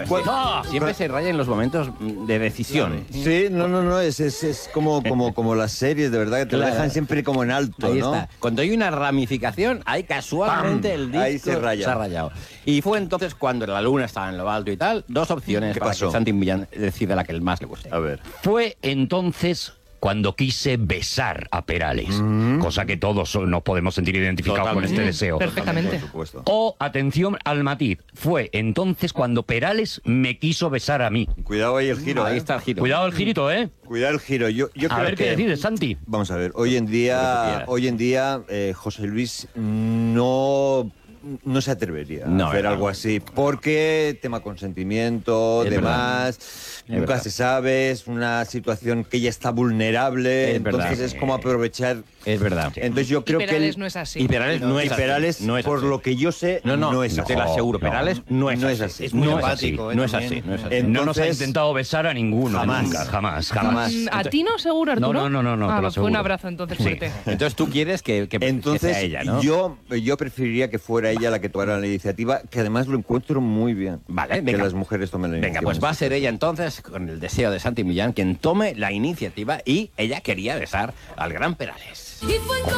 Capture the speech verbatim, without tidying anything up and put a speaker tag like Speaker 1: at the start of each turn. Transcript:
Speaker 1: Ah, siempre se raya en los momentos de decisiones.
Speaker 2: Sí, no, no, no, es, es, es como, como, como las series, de verdad, que te lo
Speaker 1: Claro.
Speaker 2: dejan siempre como en alto,
Speaker 1: Ahí
Speaker 2: ¿no?
Speaker 1: está. Cuando hay una ramificación, ahí casualmente
Speaker 2: ¡Pam!
Speaker 1: el disco
Speaker 2: Ahí se raya.
Speaker 1: ha rayado. Y fue entonces cuando la luna estaba en lo alto y tal, dos opciones
Speaker 2: ¿Qué
Speaker 1: para
Speaker 2: pasó?
Speaker 1: que Santi Millán decida la que el más le guste.
Speaker 2: A ver.
Speaker 3: Fue entonces cuando quise besar a Perales, cosa que todos nos podemos sentir identificados
Speaker 1: Totalmente.
Speaker 3: con este deseo.
Speaker 4: Perfectamente.
Speaker 2: Por supuesto.
Speaker 3: O, atención al matiz, fue entonces cuando Perales me quiso besar a mí.
Speaker 2: Cuidado ahí el giro,
Speaker 1: Ahí
Speaker 2: ¿eh?
Speaker 1: está el giro.
Speaker 3: Cuidado el girito, ¿eh?
Speaker 2: Cuidado el giro. Yo, yo
Speaker 3: A
Speaker 2: creo
Speaker 3: ver
Speaker 2: que...
Speaker 3: qué decides, Santi.
Speaker 2: Vamos a ver, hoy en
Speaker 1: Lo que tú
Speaker 2: día,
Speaker 1: quieras.
Speaker 2: hoy en día eh, José Luis no, no se atrevería
Speaker 1: No,
Speaker 2: a hacer
Speaker 1: no.
Speaker 2: algo así, porque tema consentimiento,
Speaker 1: Es
Speaker 2: demás, nunca
Speaker 1: verdad.
Speaker 2: se sabe, es una situación que ya está vulnerable,
Speaker 1: Es
Speaker 2: entonces
Speaker 1: verdad.
Speaker 2: es como aprovechar.
Speaker 1: Es verdad.
Speaker 2: Entonces yo creo
Speaker 4: Y
Speaker 2: que
Speaker 4: Perales
Speaker 2: él-
Speaker 4: no es así.
Speaker 1: Y Perales no
Speaker 2: y
Speaker 1: es así.
Speaker 2: Perales,
Speaker 1: No es
Speaker 2: por
Speaker 1: así.
Speaker 2: lo que yo sé,
Speaker 1: No, no,
Speaker 2: no es así.
Speaker 1: te lo aseguro,
Speaker 3: No,
Speaker 1: Perales no es
Speaker 2: no
Speaker 1: así.
Speaker 2: es así.
Speaker 5: Es muy
Speaker 1: no
Speaker 5: empático,
Speaker 1: así,
Speaker 5: ¿eh?
Speaker 1: no es
Speaker 5: También.
Speaker 1: así, no es así.
Speaker 2: En-
Speaker 3: No nos ha
Speaker 2: Entonces-
Speaker 3: intentado besar a ninguno.
Speaker 2: Jamás.
Speaker 3: Nunca, jamás, jamás.
Speaker 2: Jamás.
Speaker 4: ¿A ti no seguro, Arturo?
Speaker 3: No, no, no, no,
Speaker 4: Ah,
Speaker 3: te lo
Speaker 4: fue un
Speaker 3: aseguro.
Speaker 4: abrazo entonces
Speaker 3: Sí.
Speaker 4: fuerte.
Speaker 1: Entonces tú quieres que, que, que
Speaker 2: Entonces,
Speaker 1: sea ella, ¿no?
Speaker 2: yo, yo preferiría que fuera ella la que tomara la iniciativa, que además lo encuentro muy bien.
Speaker 1: Vale,
Speaker 2: que
Speaker 1: venga.
Speaker 2: las mujeres tomen la
Speaker 1: Venga,
Speaker 2: iniciativa.
Speaker 1: pues va a ser ella entonces, con el deseo de Santi Millán, quien tome la iniciativa y ella quería besar al gran Perales.
Speaker 6: Y fue